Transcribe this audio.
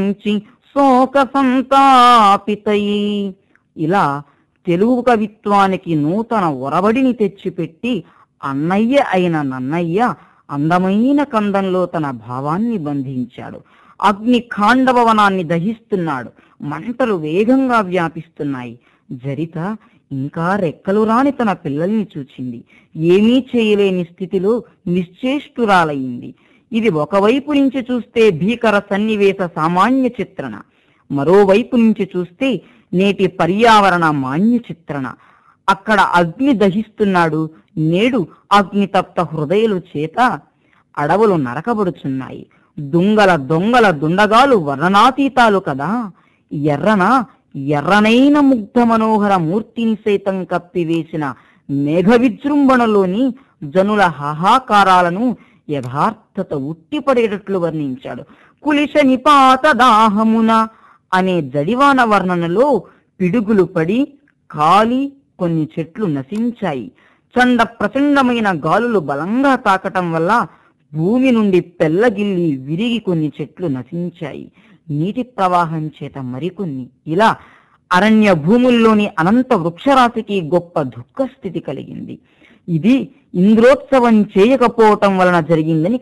శోక సంతాపితయి. ఇలా తెలుగు కవిత్వానికి నూతన ఒరబడిని తెచ్చిపెట్టి అన్నయ్య అయిన నన్నయ్య అందమైన కందంలో తన భావాన్ని బంధించాడు. అగ్ని ఖాండవనాన్ని దహిస్తున్నాడు. మంటలు వేగంగా వ్యాపిస్తున్నాయి. జరిత ఇంకా రెక్కలు రాని తన పిల్లల్ని చూచింది. ఏమీ చేయలేని స్థితిలో నిశ్చేష్టురాలయ్యింది. ఇది ఒకవైపు నుంచి చూస్తే భీకర సన్నివేశ సామాన్య చిత్రణ, మరోవైపు నుంచి చూస్తే నేటి పర్యావరణ మాన్య చిత్రణ. అక్కడ అగ్ని దహిస్తున్నాడు. నేడు అగ్నితప్త హృదయుల చేత అడవులు నరకబడుచున్నాయి. దొంగల దుండగాలు వర్ణనాతీతాలు కదా. ఎర్రనైన ముగ్ధ మనోహర మూర్తిని సైతం కప్పివేసిన మేఘ విజృంభణలోని జనుల హాహాకారాలను యథార్థత ఉట్టిపడేటట్లు వర్ణించాడు. కులిశ నిపాత దాహమున అనే జడివాన వర్ణనలో పిడుగులు పడి కాలి కొన్ని చెట్లు నశించాయి. ప్రచండమైన గాలులు బలంగా తాకటం వల్ల భూమి నుండి పెళ్లగిల్లి విరిగి కొన్ని చెట్లు నశించాయి. నీటి ప్రవాహం చేత మరికొన్ని. ఇలా అరణ్య భూముల్లోని అనంత వృక్షరాశికి గొప్ప దుఃఖ స్థితి కలిగింది. ఇది ఇంద్రోత్సవం చేయకపోవటం వలన జరిగిందని